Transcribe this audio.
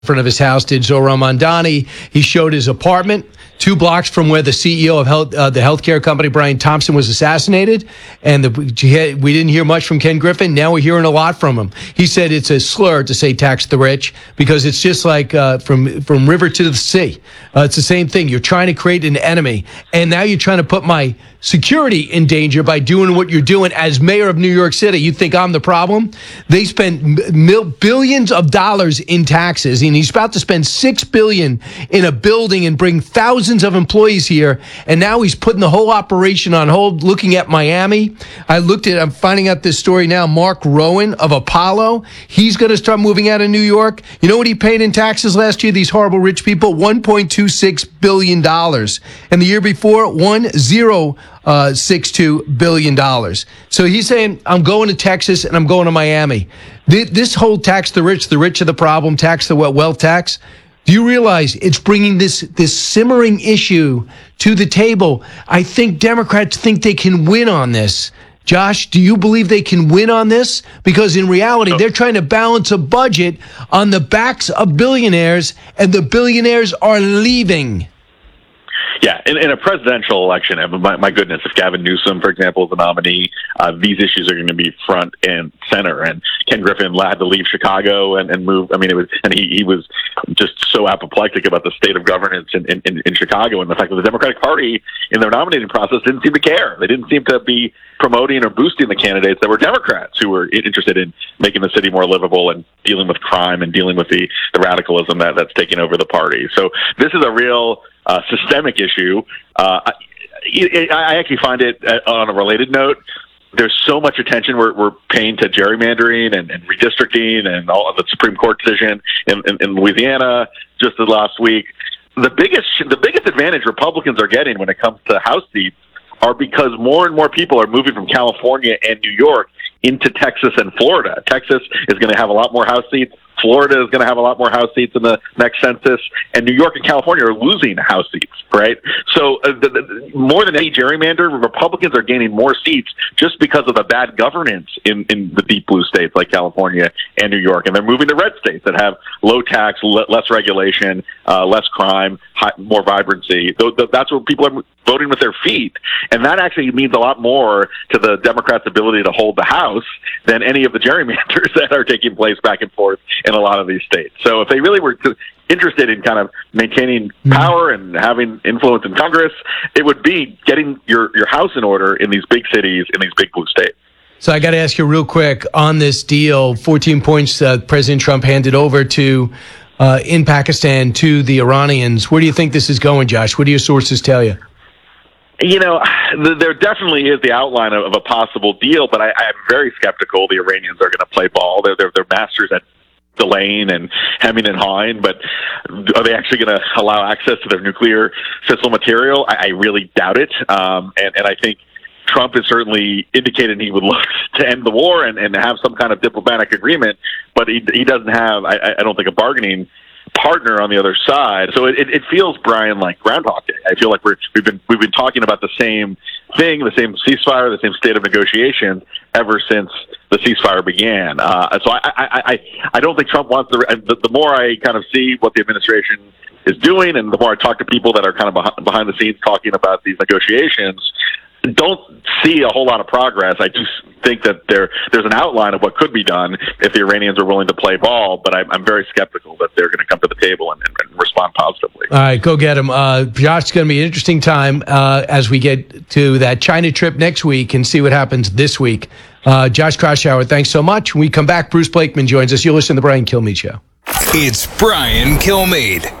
front of his house did Zohran Mamdani. He showed his apartment 2 blocks from where the CEO of the healthcare company, Brian Thompson, was assassinated. And we didn't hear much from Ken Griffin. Now we're hearing a lot from him. He said it's a slur to say tax the rich because it's just like from river to the sea. It's the same thing. You're trying to create an enemy. And now you're trying to put my security in danger by doing what you're doing as mayor of New York City. You think I'm the problem? They spent billions of dollars in taxes, and he's about to spend $6 billion in a building and bring thousands of employees here. And now he's putting the whole operation on hold, looking at Miami. I'm finding out this story now. Mark Rowan of Apollo, he's going to start moving out of New York. You know what he paid in taxes last year, these horrible rich people? $1.26 billion. And the year before, $1.062 billion. So he's saying, I'm going to Texas and I'm going to Miami. This whole tax the rich are the problem, tax the wealth tax. Do you realize it's bringing this simmering issue to the table? I think Democrats think they can win on this. Josh, do you believe they can win on this? Because in reality, they're trying to balance a budget on the backs of billionaires, and the billionaires are leaving. Yeah, in a presidential election, my goodness, if Gavin Newsom, for example, is the nominee, these issues are going to be front and center. And Ken Griffin had to leave Chicago and move. I mean, he was just so apoplectic about the state of governance in Chicago, and the fact that the Democratic Party in their nominating process didn't seem to care. They didn't seem to be promoting or boosting the candidates that were Democrats who were interested in making the city more livable and dealing with crime and dealing with the radicalism that's taking over the party. So this is a real systemic issue. I actually find it, on a related note, there's so much attention we're paying to gerrymandering and redistricting and all of the Supreme Court decision in Louisiana just the last week. The biggest advantage Republicans are getting when it comes to House seats are because more and more people are moving from California and New York into Texas and Florida. Texas is going to have a lot more House seats. Florida is going to have a lot more House seats in the next census, and New York and California are losing House seats, right? So more than any gerrymander, Republicans are gaining more seats just because of the bad governance in the deep blue states like California and New York, and they're moving to red states that have low tax, less regulation, less crime, more vibrancy. That's where people are voting with their feet, and that actually means a lot more to the Democrats' ability to hold the House than any of the gerrymanders that are taking place back and forth in a lot of these states. So if they really were interested in kind of maintaining power and having influence in Congress, it would be getting your house in order in these big cities, in these big blue states. So I got to ask you real quick on this deal, 14 points President Trump handed over to in Pakistan to the Iranians. Where do you think this is going, Josh? What do your sources tell you? You know, there definitely is the outline of a possible deal, but I'm very skeptical the Iranians are going to play ball. They're masters at delaying and hemming and hawing, but are they actually going to allow access to their nuclear fissile material? I really doubt it. And I think Trump has certainly indicated he would look to end the war and have some kind of diplomatic agreement, but he doesn't have, I don't think, a bargaining partner on the other side. So it feels, Brian, like Groundhog Day. I feel like we've been talking about the same thing, the same ceasefire, the same state of negotiations ever since the ceasefire began. So I don't think Trump wants the more I kind of see what the administration is doing, and the more I talk to people that are kind of behind the scenes talking about these negotiations, don't see a whole lot of progress. I do think that there's an outline of what could be done if the Iranians are willing to play ball, but I'm very skeptical that they're going to come to the table and respond positively. All right, go get them. Josh, it's going to be an interesting time as we get to that China trip next week and see what happens this week. Josh Kraushaar, thanks so much. When we come back, Bruce Blakeman joins us. You'll listen to the Brian Kilmeade Show. It's Brian Kilmeade.